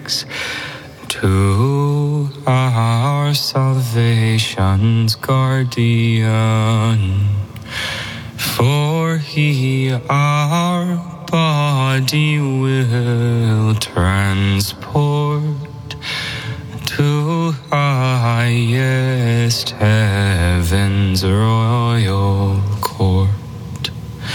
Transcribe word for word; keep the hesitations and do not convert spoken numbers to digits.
Greeks, to our salvation's guardian. For he our body will transport to highest heaven's royal